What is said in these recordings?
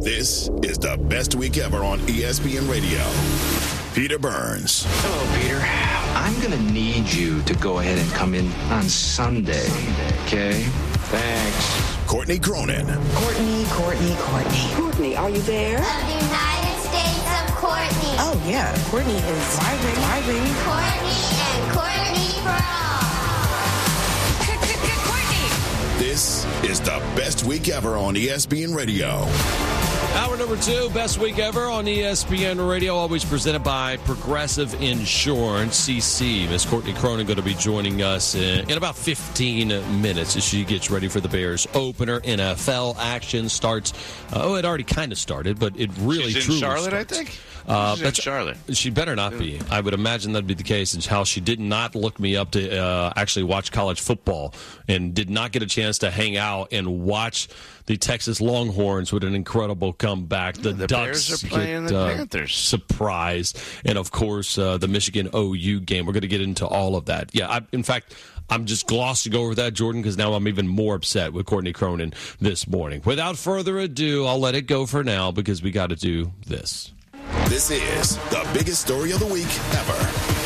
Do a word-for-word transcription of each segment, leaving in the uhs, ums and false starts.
This is the best week ever on E S P N Radio. Peter Burns. Hello, Peter. I'm going to need you to go ahead and come in on Sunday, okay? Thanks. Courtney Cronin. Courtney, Courtney, Courtney. Courtney, are you there? Of the United States of Courtney. Oh, yeah. Courtney is driving, driving. Courtney and Courtney for all. Courtney. This is the best week ever on E S P N Radio. Hour number two, best week ever on E S P N Radio, always presented by Progressive Insurance, C C. Miss Courtney Cronin going to be joining us in, in about fifteen minutes as she gets ready for the Bears opener. N F L action starts. Uh, oh, it already kind of started, but it really She's in truly Charlotte, starts. I think. Uh, She's that's in Charlotte. She better not be. I would imagine that'd be the case. And how she did not look me up to uh, actually watch college football and did not get a chance to hang out and watch the Texas Longhorns with an incredible comeback. The, the Ducks Bears are playing get, the uh, Panthers. surprised. And, of course, uh, the Michigan O U game. We're going to get into all of that. Yeah, I, in fact, I'm just glossing over that, Jordan, because now I'm even more upset with Courtney Cronin this morning. Without further ado, I'll let it go for now because we got to do this. This is the biggest story of the week ever.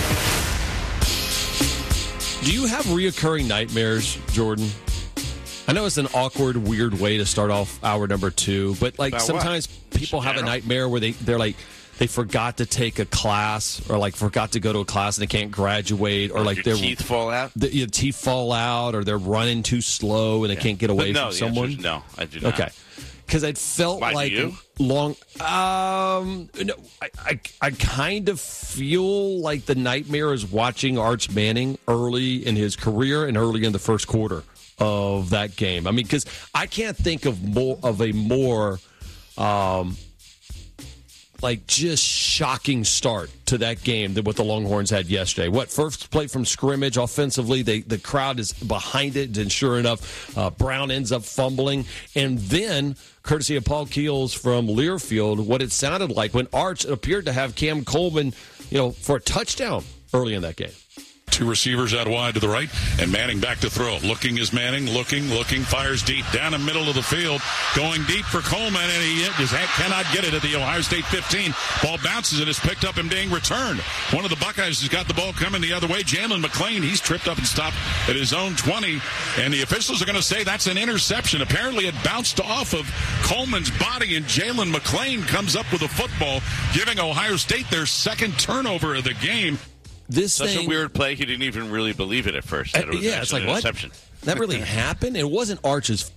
Do you have reoccurring nightmares, Jordan? I know it's an awkward, weird way to start off hour number two, but like About sometimes what? people have a nightmare where they, they're like, they forgot to take a class or like forgot to go to a class and they can't graduate or, Or like your their teeth fall out? The, your teeth fall out or they're running too slow and they Yeah. can't get away But no, from the someone. answer is no, I do not. Okay. Because it felt Why, do like you? long. Um, no, I, I, I kind of feel like the nightmare is watching Arch Manning early in his career and early in the first quarter of that game. I mean, because I can't think of more of a more, um, like just shocking start to that game than what the Longhorns had yesterday. What, first play from scrimmage offensively, they the crowd is behind it, and sure enough, uh, Brown ends up fumbling. And then, courtesy of Paul Keels from Learfield, what it sounded like when Arch appeared to have Cam Coleman, you know, for a touchdown early in that game. Two receivers out wide to the right, and Manning back to throw. Looking is Manning, looking, looking, fires deep, down the middle of the field, going deep for Coleman, and he just cannot get it at the Ohio State fifteen. Ball bounces and is picked up and being returned. One of the Buckeyes has got the ball coming the other way. Jalen McClain, he's tripped up and stopped at his own twenty, and the officials are going to say that's an interception. Apparently it bounced off of Coleman's body, and Jalen McClain comes up with a football, giving Ohio State their second turnover of the game. This Such thing, a weird play. He didn't even really believe it at first. That it was yeah, it's like an what? interception. That really happened. It wasn't Arch's.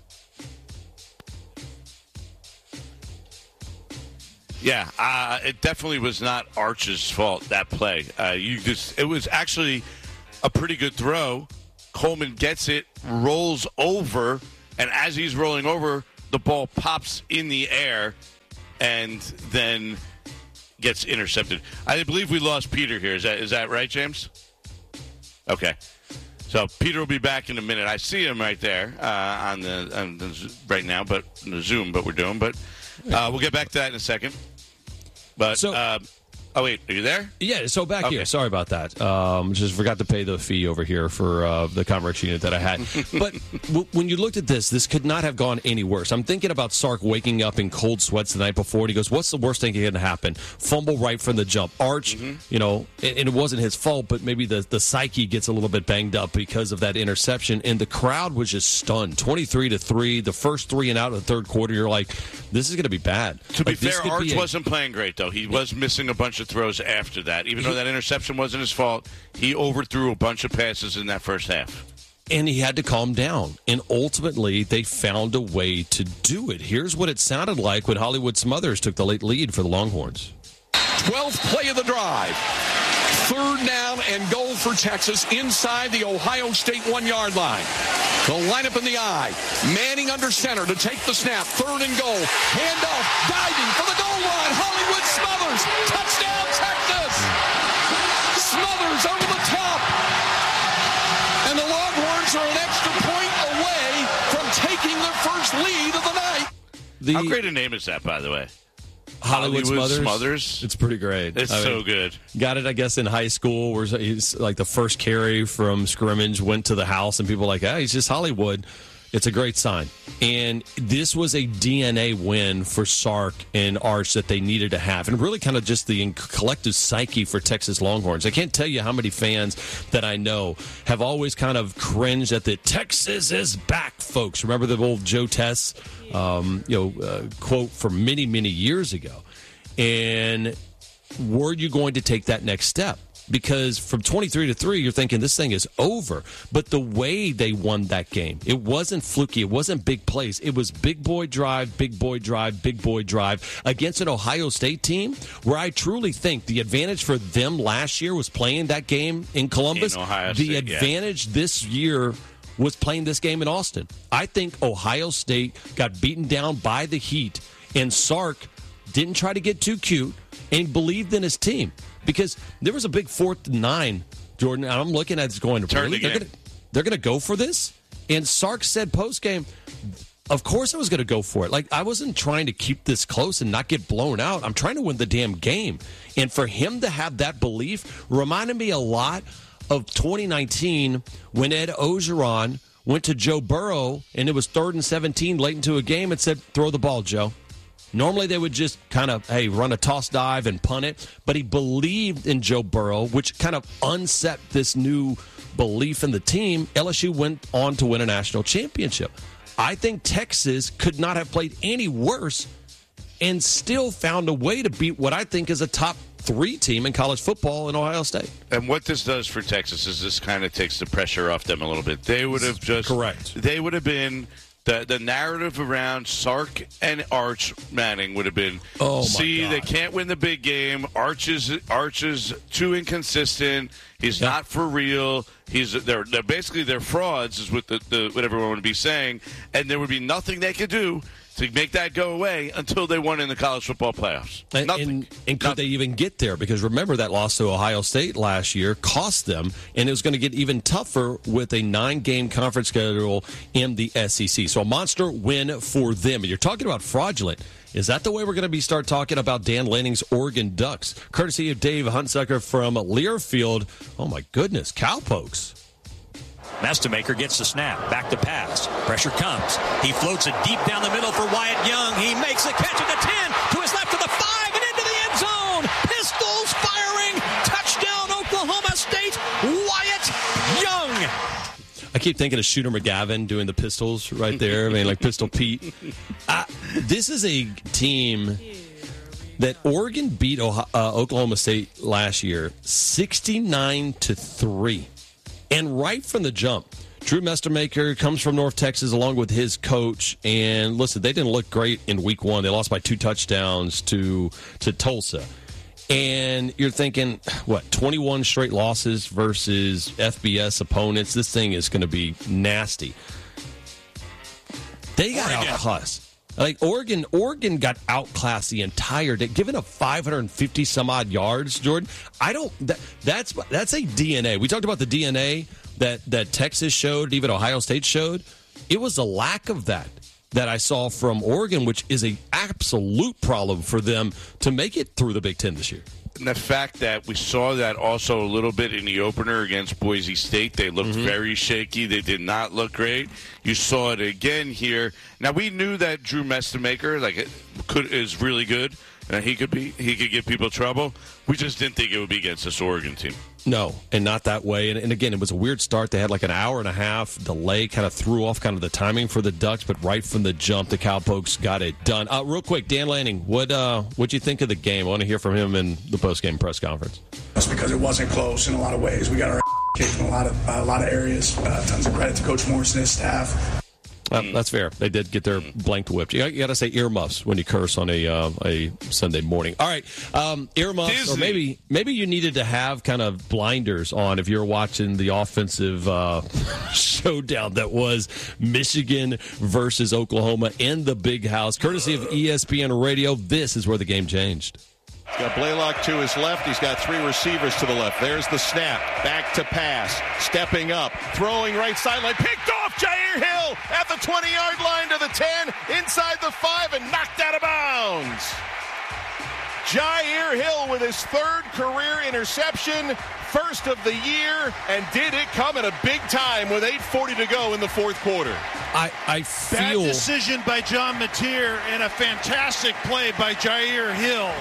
Yeah, uh, it definitely was not Arch's fault, that play. Uh, you just it was actually a pretty good throw. Coleman gets it, rolls over, and as he's rolling over, the ball pops in the air and then gets intercepted. I believe we lost Peter here. Is that is that right, James? Okay. So Peter will be back in a minute. I see him right there uh, on, the, on the right now, but on the Zoom, but we're doing. But uh, we'll get back to that in a second. But So- uh, oh wait, are you there? Yeah, so back Okay. here. Sorry about that. Um, just forgot to pay the fee over here for uh, the Comrex unit that I had. But w- when you looked at this, this could not have gone any worse. I'm thinking about Sark waking up in cold sweats the night before, and he goes, what's the worst thing that can happen? Fumble right from the jump. Arch, Mm-hmm. you know, and, and it wasn't his fault, but maybe the, the psyche gets a little bit banged up because of that interception, and the crowd was just stunned. twenty-three to three, the first three and out of the third quarter, you're like, this is going to be bad. To be Like, this fair, could Arch be a- wasn't playing great, though. He was missing a bunch of throws after that. Even though that interception wasn't his fault, he overthrew a bunch of passes in that first half. And he had to calm down. And ultimately, they found a way to do it. Here's what it sounded like when Hollywood Smothers took the late lead for the Longhorns. twelfth play of the drive. Third down and goal for Texas inside the Ohio State one-yard line. The lineup in the eye. Manning under center to take the snap. Third and goal. Handoff. Diving for the goal line. Hollywood Smothers. Touchdown, Texas. Smothers over the top. And the Longhorns are an extra point away from taking their first lead of the night. The How great a name is that, by the way? Hollywood, Hollywood Smothers. Smothers? It's pretty great. It's I so mean, good. Got it, I guess, in high school, where he's like the first carry from scrimmage went to the house, and people were like, ah, he's just Hollywood. It's a great sign. And this was a D N A win for Sark and Arch that they needed to have. And really kind of just the collective psyche for Texas Longhorns. I can't tell you how many fans that I know have always kind of cringed at the Texas is back, folks. Remember the old Joe Tess um, you know, uh, quote from many, many years ago. And were you going to take that next step? Because from twenty-three to three, you're thinking this thing is over. But the way they won that game, it wasn't fluky. It wasn't big plays. It was big boy drive, big boy drive, big boy drive against an Ohio State team where I truly think the advantage for them last year was playing that game in Columbus. In Ohio the State, advantage yeah. this year was playing this game in Austin. I think Ohio State got beaten down by the heat, and Sark didn't try to get too cute and believed in his team. Because there was a big fourth and nine, Jordan, and I'm looking at it going, Turn really? the They're going they're going to go for this? And Sark said post-game, of course I was going to go for it. Like, I wasn't trying to keep this close and not get blown out. I'm trying to win the damn game. And for him to have that belief reminded me a lot of twenty nineteen when Ed Ogeron went to Joe Burrow, and it was third and seventeen late into a game and said, throw the ball, Joe. Normally they would just kind of, hey, run a toss dive and punt it. But he believed in Joe Burrow, which kind of unset this new belief in the team. L S U went on to win a national championship. I think Texas could not have played any worse and still found a way to beat what I think is a top three team in college football in Ohio State. And what this does for Texas is this kind of takes the pressure off them a little bit. They would have just... Correct. They would have been... The the narrative around Sark and Arch Manning would have been, oh my see, God. They can't win the big game. Arch is, Arch is too inconsistent. He's yeah. not for real. He's they're they're basically they're frauds is what the, the what everyone would be saying, and there would be nothing they could do to make that go away until they won in the college football playoffs. And, Nothing. and, and could Nothing. they even get there? Because remember that loss to Ohio State last year cost them, and it was going to get even tougher with a nine-game conference schedule in the S E C. So a monster win for them. And you're talking about fraudulent. Is that the way we're going to be start talking about Dan Lanning's Oregon Ducks? Courtesy of Dave Huntsucker from Learfield. Oh, my goodness. Cowpokes. Nestamaker gets the snap. Back to pass. Pressure comes. He floats it deep down the middle for Wyatt Young. He makes the catch at the ten. To his left to the five and into the end zone. Pistols firing. Touchdown, Oklahoma State. Wyatt Young. I keep thinking of Shooter McGavin doing the pistols right there. I mean, like Pistol Pete. Uh, this is a team that Oregon beat Ohio, uh, Oklahoma State last year sixty-nine to three. And right from the jump, Drew Nestamaker comes from North Texas along with his coach. And listen, they didn't look great in week one. They lost by two touchdowns to to Tulsa. And you're thinking, what, twenty-one straight losses versus F B S opponents? This thing is going to be nasty. They got outclassed. Like Oregon, Oregon got outclassed the entire day, given up five hundred fifty some odd yards. Jordan, I don't. That, that's that's a D N A. We talked about the D N A that that Texas showed, even Ohio State showed. It was a lack of that that I saw from Oregon, which is an absolute problem for them to make it through the Big Ten this year. And the fact that we saw that also a little bit in the opener against Boise State. They looked mm-hmm. very shaky. They did not look great. You saw it again here. Now, we knew that Drew Nestamaker like, could is really good. And he could be he could give people trouble. We just didn't think it would be against this Oregon team. No, and not that way. And, and again, it was a weird start. They had like an hour and a half delay, kind of threw off kind of the timing for the Ducks, but right from the jump, the Cowpokes got it done. Uh, real quick, Dan Lanning, what uh, what'd you think of the game? I want to hear from him in the post-game press conference. That's because it wasn't close in a lot of ways. We got our kicked in a lot of uh, a lot of areas. Uh, tons of credit to Coach Morris and his staff. Uh, that's fair. They did get their blank whipped. You, you got to say earmuffs when you curse on a uh, a Sunday morning. All right, um, earmuffs, Disney. Or maybe maybe you needed to have kind of blinders on if you're watching the offensive uh, showdown that was Michigan versus Oklahoma in the Big House. Courtesy of E S P N Radio, this is where the game changed. He's got Blaylock to his left. He's got three receivers to the left. There's the snap. Back to pass. Stepping up. Throwing right sideline. Picked off Jair Hill at the twenty-yard line to the ten. Inside the five and knocked out of bounds. Jair Hill with his third career interception. first of the year, and did it come at a big time with eight forty to go in the fourth quarter. I, I feel... Bad decision by John Mateer and a fantastic play by Jair Hill.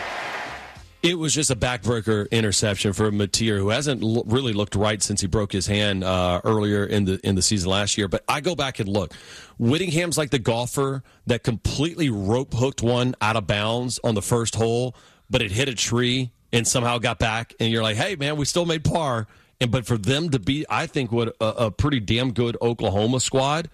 It was just a backbreaker interception for Mateer, who hasn't l- really looked right since he broke his hand uh, earlier in the in the season last year. But I go back and look. Whittingham's like the golfer that completely rope hooked one out of bounds on the first hole, but it hit a tree and somehow got back. And you're like, hey, man, we still made par. And but for them to beat, I think, what a, a pretty damn good Oklahoma squad,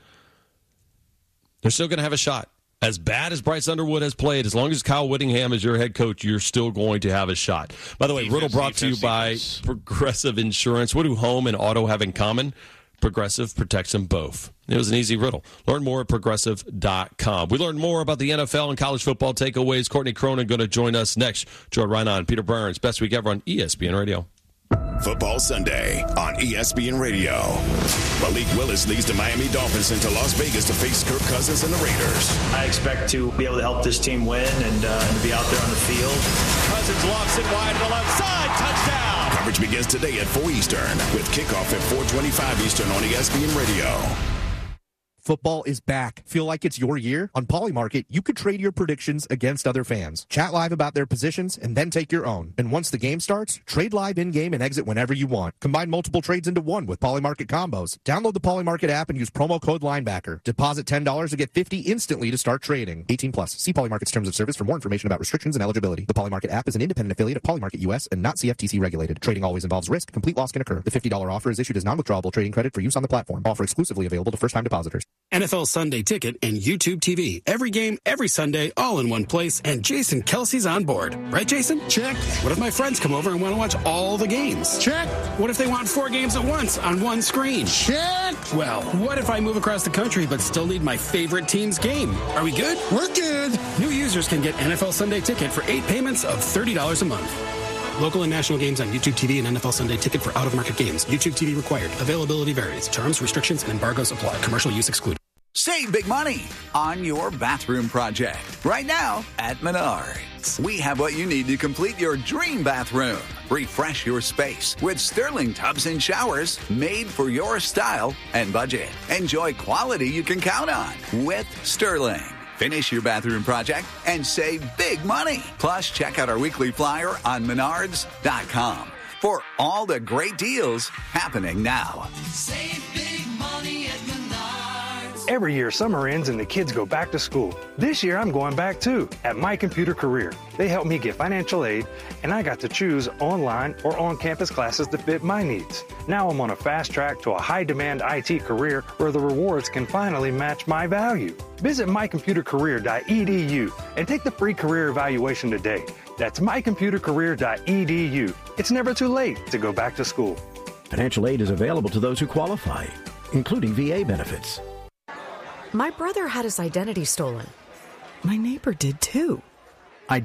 they're still going to have a shot. As bad as Bryce Underwood has played, as long as Kyle Whittingham is your head coach, you're still going to have a shot. By the way, defense, Riddle brought defense, to you by defense. Progressive Insurance. What do home and auto have in common? Progressive protects them both. It was an easy riddle. Learn more at progressive dot com. We learned more about the N F L and college football takeaways. Courtney Cronin going to join us next. Joe Rhinon, Peter Burns, best week ever on E S P N Radio. Football Sunday on E S P N Radio. Malik Willis leads the Miami Dolphins into Las Vegas to face Kirk Cousins and the Raiders. I expect to be able to help this team win and, uh, and to be out there on the field. Cousins lofts it wide to the left side. Touchdown. Coverage begins today at four Eastern with kickoff at four twenty-five Eastern on E S P N Radio. Football is back. Feel like it's your year? On Polymarket, you could trade your predictions against other fans. Chat live about their positions and then take your own. And once the game starts, trade live in-game and exit whenever you want. Combine multiple trades into one with Polymarket combos. Download the Polymarket app and use promo code Linebacker. Deposit ten dollars to get fifty dollars instantly to start trading. eighteen plus. See Polymarket's terms of service for more information about restrictions and eligibility. The Polymarket app is an independent affiliate of Polymarket U S and not C F T C regulated. Trading always involves risk. Complete loss can occur. The fifty dollars offer is issued as non-withdrawable trading credit for use on the platform. Offer exclusively available to first-time depositors. N F L Sunday Ticket and YouTube T V. Every game, every Sunday, all in one place, and Jason Kelsey's on board. Right, Jason? Check. What if my friends come over and want to watch all the games? Check. What if they want four games at once on one screen? Check. Well, what if I move across the country but still need my favorite team's game? Are we good? We're good. New users can get N F L Sunday Ticket for eight payments of thirty dollars a month. Local and national games on YouTube T V and N F L Sunday Ticket for out-of-market games. YouTube T V required. Availability varies. Terms, restrictions, and embargoes apply. Commercial use excluded. Save big money on your bathroom project right now at Menards. We have what you need to complete your dream bathroom. Refresh your space with Sterling tubs and showers made for your style and budget. Enjoy quality you can count on with Sterling. Finish your bathroom project and save big money. Plus, check out our weekly flyer on menards dot com for all the great deals happening now. Save big money at Menards. Every year, summer ends and the kids go back to school. This year, I'm going back too at My Computer Career. They helped me get financial aid, and I got to choose online or on-campus classes that fit my needs. Now I'm on a fast track to a high-demand I T career where the rewards can finally match my value. Visit my computer career dot e d u and take the free career evaluation today. That's my computer career dot e d u. It's never too late to go back to school. Financial aid is available to those who qualify, including V A benefits. My brother had his identity stolen. My neighbor did too.